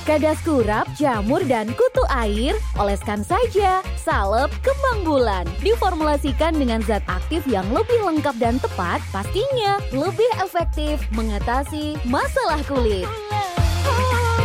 Kadas kurap, jamur, dan kutu air, oleskan saja salep kembang bulan. Diformulasikan dengan zat aktif yang lebih lengkap dan tepat, pastinya lebih efektif mengatasi masalah kulit.